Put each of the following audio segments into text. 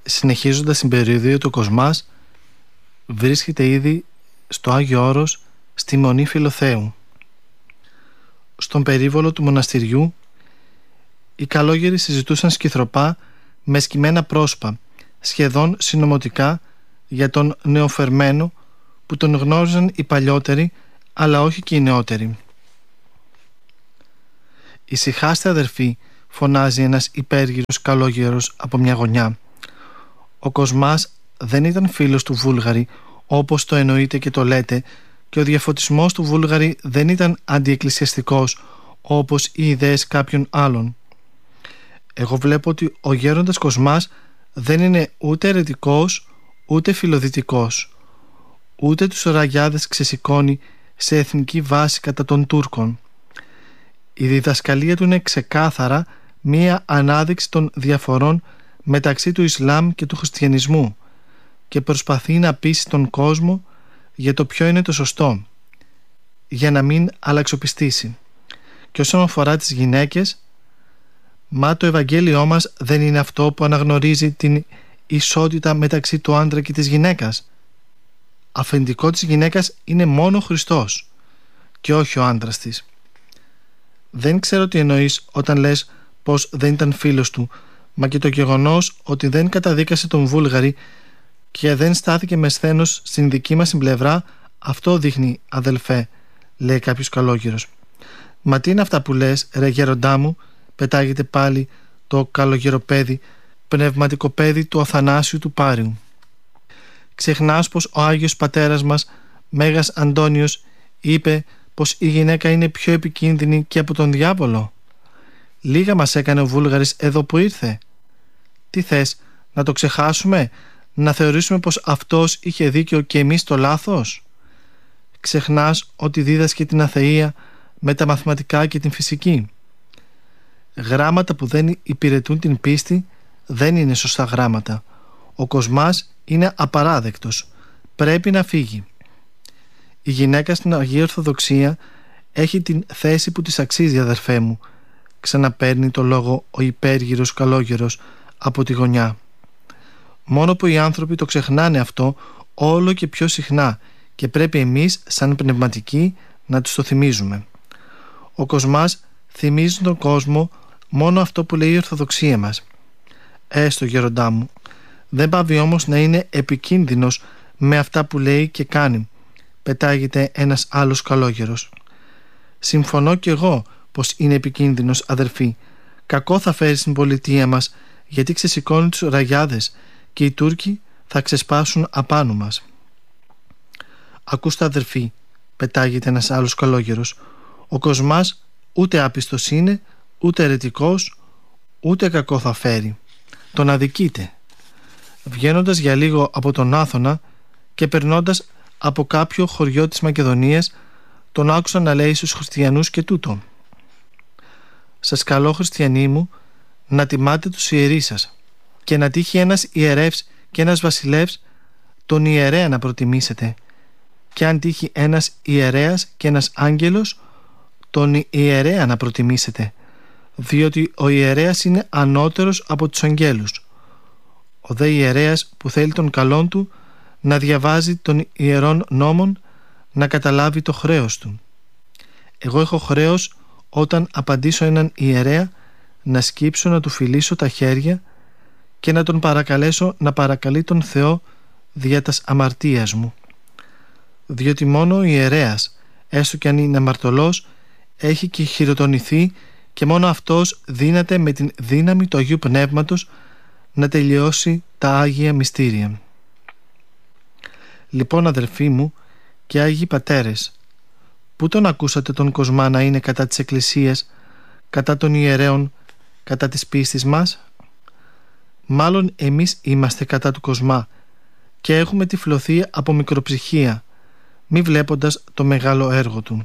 συνεχίζοντας την περιοδία του Κοσμάς, βρίσκεται ήδη στο Άγιο Όρος στη Μονή Φιλοθέου. Στον περίβολο του μοναστηριού οι καλόγεροι συζητούσαν σκυθροπά με σκυμμένα πρόσωπα, σχεδόν συνωμοτικά, για τον νεοφερμένο που τον γνώριζαν οι παλιότεροι, αλλά όχι και οι νεότεροι. «Ησυχάστε αδερφοί», φωνάζει ένας υπέργυρος καλόγερος από μια γωνιά. Ο Κοσμάς δεν ήταν φίλος του Βούλγαρη όπως το εννοείτε και το λέτε, και ο διαφωτισμός του Βούλγαρη δεν ήταν αντιεκκλησιαστικός όπως οι ιδέες κάποιων άλλων. Εγώ βλέπω ότι ο γέροντας Κοσμάς δεν είναι ούτε αιρετικός ούτε φιλοδυτικός, ούτε τους ραγιάδες ξεσηκώνει σε εθνική βάση κατά των Τούρκων. Η διδασκαλία του είναι ξεκάθαρα μία ανάδειξη των διαφορών μεταξύ του Ισλάμ και του χριστιανισμού και προσπαθεί να πείσει τον κόσμο για το ποιο είναι το σωστό, για να μην αλλαξοπιστήσει. Και όσον αφορά τις γυναίκες, μα το Ευαγγέλιό μας δεν είναι αυτό που αναγνωρίζει την ισότητα μεταξύ του άντρα και της γυναίκας. Αφεντικό της γυναίκας είναι μόνο ο Χριστός και όχι ο άντρας της. Δεν ξέρω τι εννοείς όταν λες πως δεν ήταν φίλος του, μα και το γεγονός ότι δεν καταδίκασε τον Βούλγαρη και δεν στάθηκε με σθένος στην δική μας πλευρά, αυτό δείχνει, αδελφέ, λέει κάποιος καλόγερος. «Μα τι είναι αυτά που λες, ρε γέροντά μου», πετάγεται πάλι το καλογεροπέδι, πνευματικοπέδι του Αθανάσιου του Πάριου. «Ξεχνάς πως ο Άγιος Πατέρας μας, Μέγας Αντώνιος, είπε πως η γυναίκα είναι πιο επικίνδυνη και από τον διάβολο? Λίγα μας έκανε ο Βούλγαρης εδώ που ήρθε. Τι θες, να το ξεχάσουμε, να θεωρήσουμε πως αυτός είχε δίκιο και εμείς το λάθος? Ξεχνάς ότι δίδασκε την αθεία με τα μαθηματικά και την φυσική. Γράμματα που δεν υπηρετούν την πίστη δεν είναι σωστά γράμματα. Ο Κοσμάς είναι απαράδεκτος. Πρέπει να φύγει. Η γυναίκα στην Αγία Ορθοδοξία έχει την θέση που της αξίζει, αδερφέ μου», ξαναπαίρνει το λόγο ο υπέργυρος καλόγερος από τη γωνιά. «Μόνο που οι άνθρωποι το ξεχνάνε αυτό όλο και πιο συχνά και πρέπει εμείς σαν πνευματικοί να τους το θυμίζουμε. Ο Κοσμάς θυμίζει τον κόσμο μόνο αυτό που λέει η Ορθοδοξία μας. Έστω, γέροντά μου, δεν πάβει όμως να είναι επικίνδυνος με αυτά που λέει και κάνει», πετάγεται ένας άλλος καλόγερος. «Συμφωνώ κι εγώ πως είναι επικίνδυνος, αδερφοί. Κακό θα φέρει στην πολιτεία μας, γιατί ξεσηκώνει τους ραγιάδες και οι Τούρκοι θα ξεσπάσουν απάνω μας». «Ακούστε, αδερφοί», πετάγεται ένας άλλος καλόγερος, «ο Κοσμάς ούτε άπιστος είναι, ούτε αιρετικός, ούτε κακό θα φέρει. Τον αδικείτε». Βγαίνοντας για λίγο από τον Άθωνα και περνώντας από κάποιο χωριό της Μακεδονίας, τον άκουσαν να λέει στους χριστιανούς και τούτο: «Σας καλώ, χριστιανοί μου, να τιμάτε τους ιερείς σας, και να τύχει ένας ιερεύς και ένας βασιλεύς τον ιερέα να προτιμήσετε, και αν τύχει ένας ιερέας και ένας άγγελος, τον ιερέα να προτιμήσετε, διότι ο ιερέας είναι ανώτερος από τους αγγέλους. Ο δε ιερέας που θέλει τον καλόν του να διαβάζει των ιερών νόμων, να καταλάβει το χρέος του. Εγώ έχω χρέος όταν απαντήσω έναν ιερέα να σκύψω, να του φιλήσω τα χέρια και να τον παρακαλέσω να παρακαλεί τον Θεό δια τας αμαρτίας μου. Διότι μόνο ο ιερέας, έστω κι αν είναι αμαρτωλός, έχει και χειροτονηθεί και μόνο αυτός δύναται με την δύναμη του Αγίου Πνεύματος να τελειώσει τα Άγια Μυστήρια. Λοιπόν, αδερφοί μου και Άγιοι Πατέρες, πού τον ακούσατε τον Κοσμά να είναι κατά της Εκκλησίας, κατά των ιερέων, κατά της πίστης μας? Μάλλον εμείς είμαστε κατά του Κοσμά και έχουμε τυφλωθεί από μικροψυχία, μη βλέποντας το μεγάλο έργο του».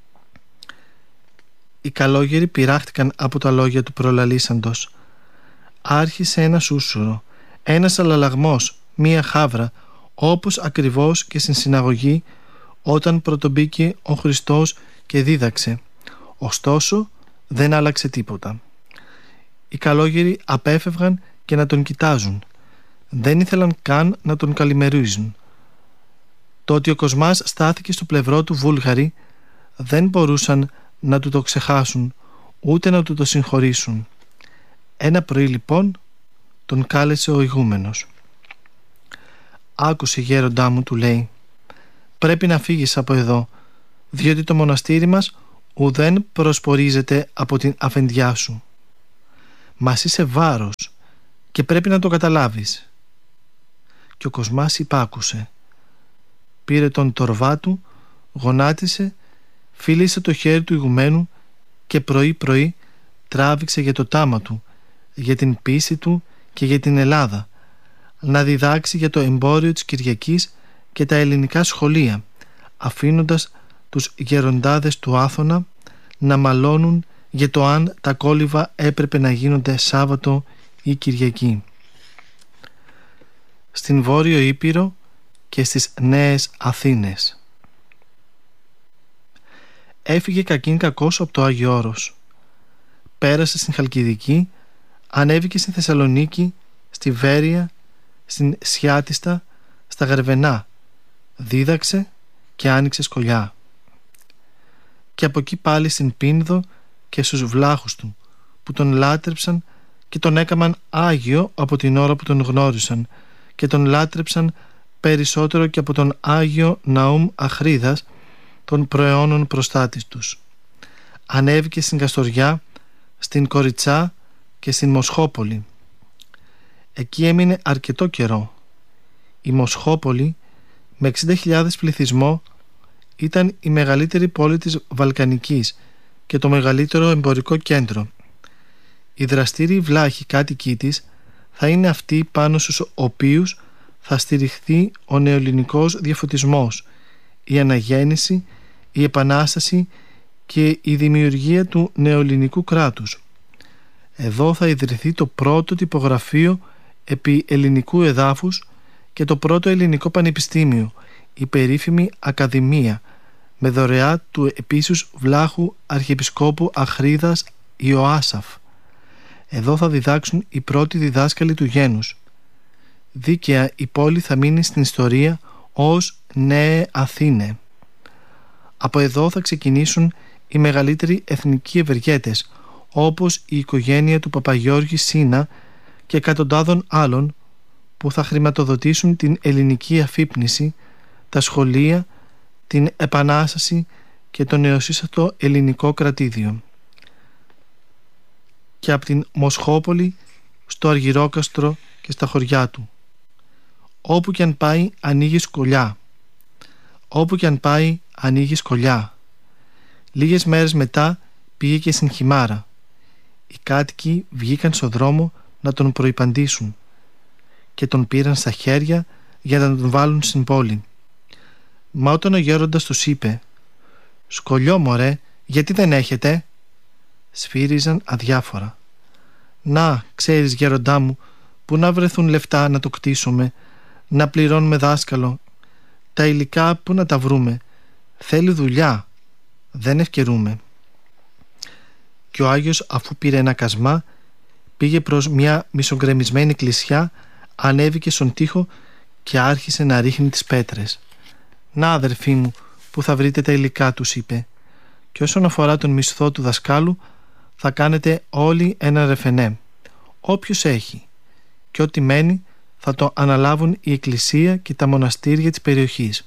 Οι καλόγεροι πειράχτηκαν από τα λόγια του προλαλήσαντος. Άρχισε ένα σούσουρο, ένας αλλαλαγμός, μία χάβρα, όπως ακριβώς και στην συναγωγή όταν πρωτομπήκε ο Χριστός και δίδαξε. Ωστόσο δεν άλλαξε τίποτα. Οι καλόγεροι απέφευγαν και να τον κοιτάζουν. Δεν ήθελαν καν να τον καλημερίζουν. Το ότι ο Κοσμάς στάθηκε στο πλευρό του Βούλγαρη δεν μπορούσαν να του το ξεχάσουν, ούτε να του το συγχωρήσουν. Ένα πρωί λοιπόν τον κάλεσε ο ηγούμενος. «Άκουσε, γέροντά μου», του λέει, «πρέπει να φύγεις από εδώ, διότι το μοναστήρι μας ουδέν προσπορίζεται από την αφεντιά σου. Μας είσαι βάρος και πρέπει να το καταλάβεις». Και ο Κοσμάς υπάκουσε. Πήρε τον τορβά του, γονάτισε, φίλησε το χέρι του ηγουμένου και πρωί-πρωί τράβηξε για το τάμα του, για την πίστη του και για την Ελλάδα, να διδάξει για το εμπόριο της Κυριακής και τα ελληνικά σχολεία, αφήνοντας τους γεροντάδες του Άθωνα να μαλώνουν για το αν τα κόλληβα έπρεπε να γίνονται Σάββατο ή Κυριακή. Στην Βόρειο Ήπειρο και στις Νέες Αθήνες. Έφυγε κακήν κακός από το Άγιο Όρος. Πέρασε στην Χαλκιδική, ανέβηκε στη Θεσσαλονίκη, στη Βέρεια, στην Σιάτιστα, στα Γαρβενά, δίδαξε και άνοιξε σχολιά. Και από εκεί πάλι στην Πίνδο και στους βλάχους του, που τον λάτρεψαν και τον έκαμαν Άγιο από την ώρα που τον γνώρισαν και τον λάτρεψαν περισσότερο και από τον Άγιο Ναούμ Αχρίδας, των προαιώνων προστάτης τους. Ανέβηκε στην Καστοριά, στην Κοριτσά και στην Μοσχόπολη. Εκεί έμεινε αρκετό καιρό. Η Μοσχόπολη, με 60.000 πληθυσμό, ήταν η μεγαλύτερη πόλη της Βαλκανικής και το μεγαλύτερο εμπορικό κέντρο. Οι δραστήριοι βλάχοι κάτοικοι της θα είναι αυτοί πάνω στους οποίους θα στηριχθεί ο νεοελληνικός διαφωτισμός, η αναγέννηση, η επανάσταση και η δημιουργία του νεοελληνικού κράτους. Εδώ θα ιδρυθεί το πρώτο τυπογραφείο επί ελληνικού εδάφους και το πρώτο ελληνικό πανεπιστήμιο, η περίφημη Ακαδημία, με δωρεά του επίσης βλάχου Αρχιεπισκόπου Αχρίδας Ιωάσαφ. Εδώ θα διδάξουν οι πρώτοι διδάσκαλοι του γένους. Δίκαια η πόλη θα μείνει στην ιστορία ως Νέε Αθήνε. Από εδώ θα ξεκινήσουν οι μεγαλύτεροι εθνικοί ευεργέτες, όπως η οικογένεια του Παπαγιώργη Σίνα και εκατοντάδων άλλων, που θα χρηματοδοτήσουν την ελληνική αφύπνιση, τα σχολεία, την επανάσταση και το νεοσύστατο ελληνικό κρατήδιο. Και από την Μοσχόπολη στο Αργυρόκαστρο και στα χωριά του. Όπου κι αν πάει ανοίγει σκολιά. Όπου κι αν πάει ανοίγει σκολιά. Λίγες μέρες μετά πήγε και στην Χιμάρα. Οι κάτοικοι βγήκαν στο δρόμο να τον προϋπαντήσουν και τον πήραν στα χέρια για να τον βάλουν στην πόλη. Μα όταν ο γέροντας τους είπε «Σκολιό μωρέ, γιατί δεν έχετε?» Σφύριζαν αδιάφορα. «Να, ξέρεις γέροντά μου, που να βρεθούν λεφτά να το κτίσουμε, να πληρώνουμε δάσκαλο, τα υλικά που να τα βρούμε, θέλει δουλειά, δεν ευκαιρούμε». Και ο Άγιος, αφού πήρε ένα κασμά, πήγε προς μια μισογκρεμισμένη εκκλησιά, ανέβηκε στον τοίχο και άρχισε να ρίχνει τις πέτρες. «Να, αδερφοί μου, που θα βρείτε τα υλικά», τους είπε, «και όσον αφορά τον μισθό του δασκάλου, θα κάνετε όλοι ένα ρεφενέ, όποιος έχει, και ό,τι μένει θα το αναλάβουν η εκκλησία και τα μοναστήρια της περιοχής.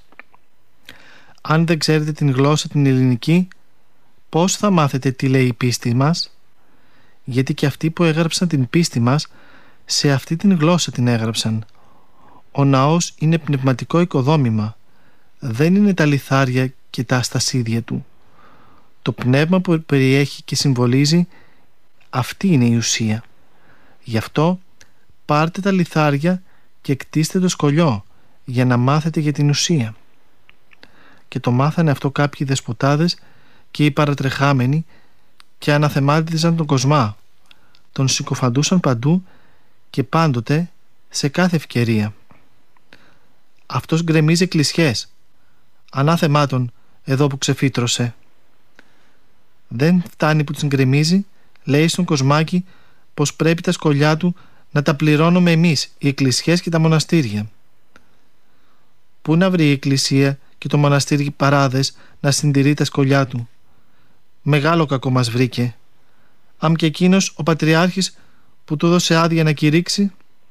Αν δεν ξέρετε την γλώσσα την ελληνική, πώς θα μάθετε τι λέει η πίστη μας? Γιατί και αυτοί που έγραψαν την πίστη μας, σε αυτή την γλώσσα την έγραψαν. Ο ναός είναι πνευματικό οικοδόμημα, δεν είναι τα λιθάρια και τα αστασίδια του. Το πνεύμα που περιέχει και συμβολίζει, αυτή είναι η ουσία. Γι' αυτό πάρτε τα λιθάρια και κτίστε το σκολιό για να μάθετε για την ουσία». Και το μάθανε αυτό κάποιοι δεσποτάδες και οι παρατρεχάμενοι και αναθεμάτιζαν τον Κοσμά. Τον συκοφαντούσαν παντού και πάντοτε σε κάθε ευκαιρία. «Αυτός γκρεμίζει εκκλησιές. Ανάθεμάτων εδώ που ξεφύτρωσε». Δεν φτάνει που τις γκρεμίζει, λέει στον Κοσμάκη πως πρέπει τα σκολιά του να τα πληρώνουμε εμείς, οι εκκλησίες και τα μοναστήρια. Πού να βρει η εκκλησία και το μοναστήρι παράδες να συντηρεί τα σκολιά του? Μεγάλο κακό μας βρήκε. Αν και εκείνος ο πατριάρχης που του έδωσε άδεια να κηρύξει.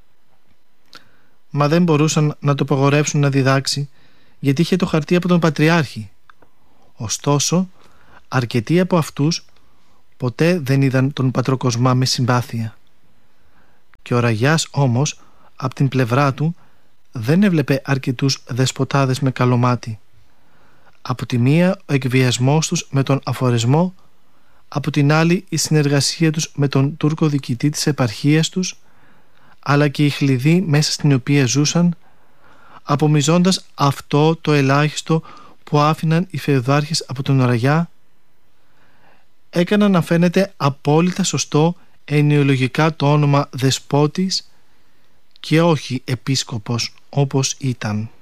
Μα δεν μπορούσαν να το απαγορεύσουν να διδάξει, γιατί είχε το χαρτί από τον πατριάρχη. Ωστόσο, αρκετοί από αυτούς ποτέ δεν είδαν τον πατροκοσμά με συμπάθεια. Και ο Ραγιάς όμως, από την πλευρά του, δεν έβλεπε αρκετούς δεσποτάδες με καλό μάτι. Από τη μία ο εκβιασμός τους με τον αφορισμό, από την άλλη η συνεργασία τους με τον Τούρκο διοικητή της επαρχίας τους, αλλά και η χλειδί μέσα στην οποία ζούσαν, απομυζώντας αυτό το ελάχιστο που άφηναν οι φεουδάρχες από τον Ραγιά, έκαναν να φαίνεται απόλυτα σωστό ενοιολογικά το όνομα δεσπότης και όχι επίσκοπος όπως ήταν.